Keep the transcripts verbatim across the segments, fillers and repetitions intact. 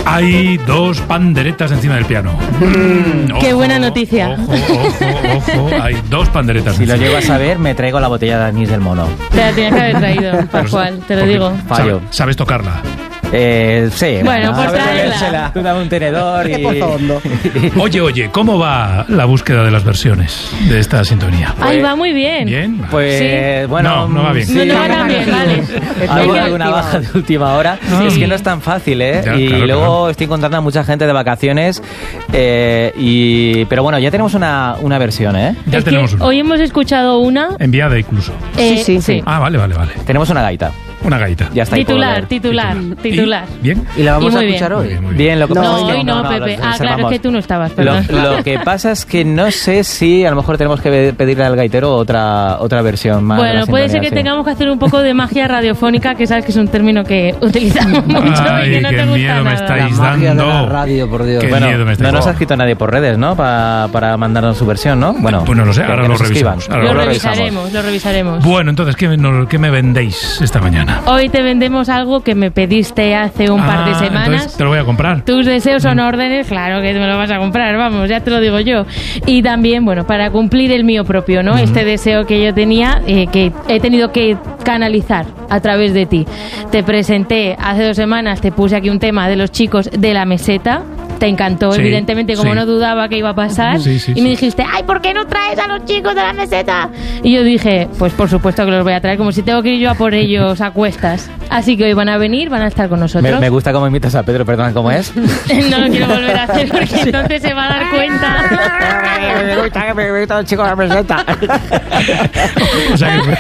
Hay dos panderetas encima del piano. Mm, ojo, qué buena noticia. Ojo, ojo, ojo. Hay dos panderetas. Si lo llego a saber, me traigo la botella de anís del mono. Te la tenías que haber traído, Pascual, te lo digo. Fallo. ¿Sabes, sabes tocarla? Eh, sí. Bueno, pues tráela. Tú dame un tenedor y... Oye, oye, ¿cómo va la búsqueda de las versiones de esta sintonía? Ay, va muy bien. ¿Bien? Pues, sí. bueno... No, no va bien. Sí, no, no va tan bien, vale. Hago alguna baja de última hora. Sí. Es que no es tan fácil, ¿eh? Ya, y claro, luego claro. estoy encontrando a mucha gente de vacaciones. Eh, y Pero bueno, ya tenemos una, una versión, ¿eh? Ya Es tenemos que una. hoy hemos escuchado una... Enviada incluso. eh, Sí, sí, sí. Ah, vale, vale, vale. Tenemos una gaita. Una gaita. Ya está ahí. Titular, por ver. titular, titular. ¿Y? ¿Bien? ¿Y la vamos Y a muy escuchar bien. hoy? Muy bien, muy bien. Bien, lo que No, pasa es No, que hoy no, Pepe. lo Ah, claro, es reservamos. que tú no estabas, Lo, perdón. lo que pasa es que no sé si a lo mejor tenemos que pedirle al gaitero otra otra versión más. de Bueno, la puede ser sintonía, que sí. tengamos que hacer un poco de magia radiofónica, que sabes que es un término que utilizamos mucho Ay, y que no qué te gusta miedo me nada. estáis La magia de la dando. radio, por Dios. Qué Bueno, miedo me estáis no nos ha dando. escrito nadie por redes, ¿no? Pa- para mandarnos su versión, ¿no? Bueno, Pues no lo sé, que- ahora que lo nos escriban. revisamos. Ahora Lo Luego revisamos. revisaremos, lo revisaremos. Bueno, entonces, ¿qué, nos- qué me vendéis esta mañana? Hoy te vendemos algo que me pediste hace un par de Ah, semanas. entonces te lo voy a comprar. Tus deseos son órdenes, claro que me lo vas a comprar, vamos, ya te lo digo yo. Y también, bueno, para cumplir el mío propio, ¿no? Este deseo que yo tenía, eh, que he tenido que canalizar a través de ti. Te presenté hace dos semanas, te puse aquí un tema de los chicos de la meseta. Te encantó, Sí, evidentemente, como sí. no dudaba que iba a pasar. Sí, sí, y me sí. dijiste, ay, ¿por qué no traes a los chicos de la meseta? Y yo dije, pues por supuesto que los voy a traer, como si tengo que ir yo a por ellos a cuestas. Así que hoy van a venir, van a estar con nosotros. Me, me gusta cómo imitas a Pedro, perdón, ¿cómo es? No lo quiero volver a hacer porque entonces se va a dar cuenta. Me gusta que me gusta el chico de la meseta. O sea, que,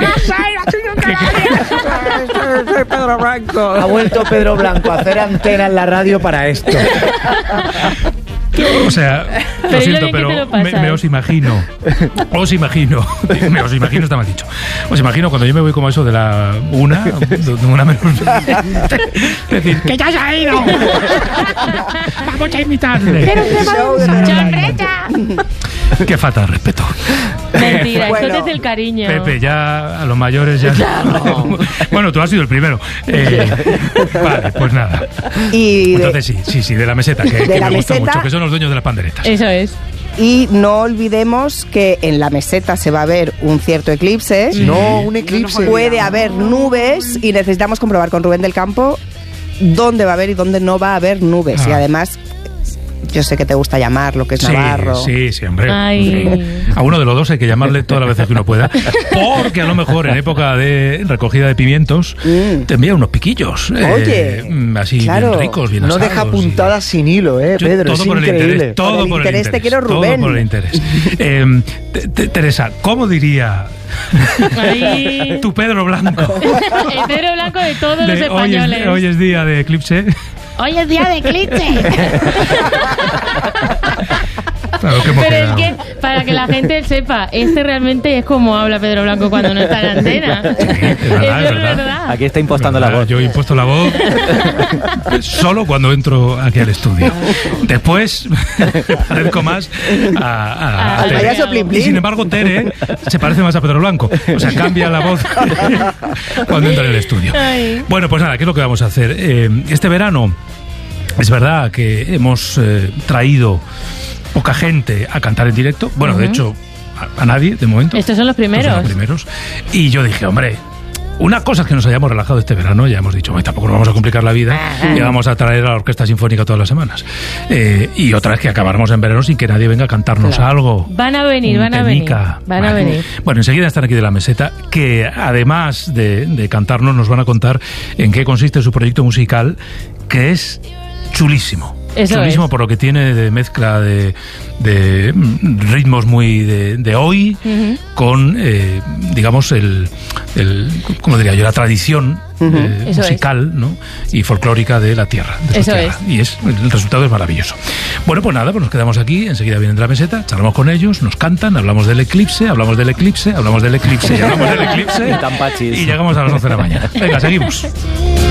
Soy Pedro Blanco. Ha vuelto Pedro Blanco a hacer antena en la radio para esto. o sea, Pero lo y lo siento, bien que pero te lo me, pasas. me os imagino. Os imagino. Me os imagino, está mal dicho. Os imagino cuando yo me voy como eso de la una, de una menos veinte, decir, ¡que ya se ha ido! ¡Vamos a imitarle! ¡Chorreta! ¡Qué falta de respeto! Mentira, Bueno, esto es del cariño. Pepe, ya a los mayores ya... Bueno, tú has sido el primero. Eh, vale, pues nada. Y, de- Entonces sí, sí, sí, de la meseta, que, De que la me gusta meseta. mucho, que son los dueños de las panderetas. Eso es. y no olvidemos que en la meseta se va a ver un cierto eclipse. No, un eclipse. Puede haber nubes y necesitamos comprobar con Rubén del Campo dónde va a haber y dónde no va a haber nubes. Ah. Y además, yo sé que te gusta llamar lo que es Sí, Navarro. sí, sí, hombre. Ay. A uno de los dos hay que llamarle todas las veces que uno pueda, porque a lo mejor en época de recogida de pimientos Mm. te envía unos piquillos. eh, Oye, mm, así claro. bien ricos, bien No asados deja y- puntadas sin hilo, ¿eh, Yo- Pedro? todo Es por el increíble. interés, todo Por el por el interés te quiero, todo Rubén. por el interés. Eh, te- te- Teresa, ¿cómo diría Ay. tu Pedro Blanco? El Pedro Blanco de todos los de hoy, españoles. es, hoy es día de eclipse. Hoy es día de eclipse. Claro, que hemos Pero es quedado. que, para que la gente sepa, este realmente es como habla Pedro Blanco cuando no está en antena. es verdad, Eso es es verdad. verdad. Aquí está impostando la ¿Verdad? voz. Yo he impuesto la voz solo cuando entro aquí al estudio. Después me parezco más a, a- a Al Tere. payaso Plin Plin. Y sin embargo, Tere se parece más a Pedro Blanco. O sea, cambia la voz cuando entra en el estudio. Ay. Bueno, pues nada, ¿qué es lo que vamos a hacer? Eh, este verano es verdad que hemos eh, traído poca gente a cantar en directo. Bueno, de hecho, a, a nadie de momento. Estos son los primeros. Estos son los primeros. Y yo dije, hombre, una cosa es que nos hayamos relajado este verano, ya hemos dicho, "Ay, tampoco nos vamos a complicar la vida y vamos a traer a la orquesta sinfónica todas las semanas. Eh, y otra es que acabáramos en verano sin que nadie venga a cantarnos algo. Van a venir, Un van a venir. temica. Van a Vale. venir. Bueno, enseguida están aquí de la meseta, que además de, de cantarnos, nos van a contar en qué consiste su proyecto musical, que es chulísimo. Eso chulísimo es. por lo que tiene de mezcla de, de mm, ritmos muy de, de hoy Ujú. con, eh, digamos, el, el, ¿cómo diría yo? La tradición eh, Eso es. musical, ¿no? Y folclórica de la tierra. De su Eso tierra. Y es, el resultado es maravilloso. Bueno, pues nada, pues nos quedamos aquí, enseguida vienen de la meseta, charlamos con ellos, nos cantan, hablamos del eclipse, hablamos del eclipse, hablamos del eclipse, y hablamos del eclipse Y tan pachis. y llegamos a las once de la mañana. Venga, seguimos.